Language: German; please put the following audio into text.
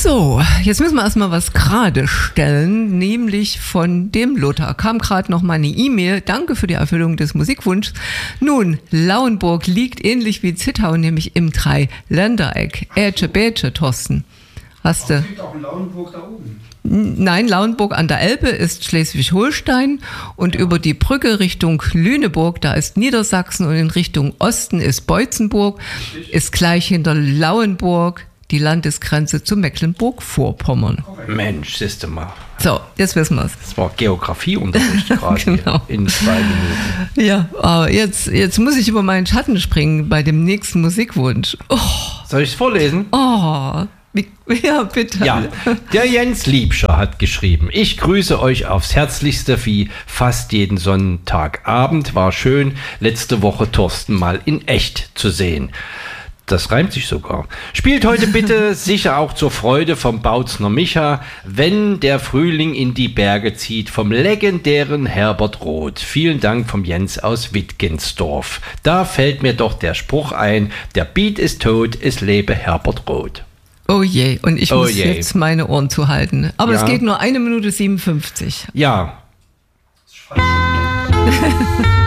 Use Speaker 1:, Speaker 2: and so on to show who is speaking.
Speaker 1: So, jetzt müssen wir erstmal was gerade stellen, nämlich von dem Lothar. Kam gerade noch mal eine E-Mail. Danke für die Erfüllung des Musikwunschs. Nun, Lauenburg liegt ähnlich wie Zittau, nämlich im Dreiländereck. Ätsche, Bätsche, Thorsten. Hast du?
Speaker 2: Es gibt auch Lauenburg da oben.
Speaker 1: Nein, Lauenburg an der Elbe ist Schleswig-Holstein und über die Brücke Richtung Lüneburg, da ist Niedersachsen, und in Richtung Osten ist Beutzenburg, ist gleich hinter Lauenburg die Landesgrenze zu Mecklenburg-Vorpommern.
Speaker 3: Mensch, siehst du mal.
Speaker 1: So, jetzt wissen wir es.
Speaker 3: Das war Geografieunterricht gerade
Speaker 1: Genau.
Speaker 3: in 2 Minuten.
Speaker 1: Ja, aber jetzt muss ich über meinen Schatten springen bei dem nächsten Musikwunsch. Oh,
Speaker 3: Soll ich es vorlesen?
Speaker 1: ja, bitte.
Speaker 3: Ja, der Jens Liebscher hat geschrieben: Ich grüße euch aufs Herzlichste wie fast jeden Sonntagabend. War schön, letzte Woche Thorsten mal in echt zu sehen. Das reimt sich sogar. Spielt heute bitte sicher auch zur Freude vom Bautzner Micha, wenn der Frühling in die Berge zieht, vom legendären Herbert Roth. Vielen Dank vom Jens aus Wittgensdorf. Da fällt mir doch der Spruch ein: Der Beat ist tot, es lebe Herbert Roth.
Speaker 1: Oh je, und ich muss jetzt meine Ohren zuhalten. Aber es geht nur 1 Minute 57.
Speaker 3: Ja.
Speaker 2: Das ist falsch.